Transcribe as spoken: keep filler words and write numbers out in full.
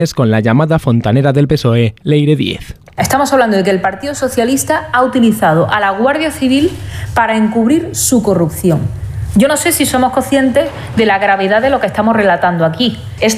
Es con la llamada fontanera del P S O E, Leire Díez. Estamos hablando de que el Partido Socialista ha utilizado a la Guardia Civil para encubrir su corrupción. Yo no sé si somos conscientes de la gravedad de lo que estamos relatando aquí.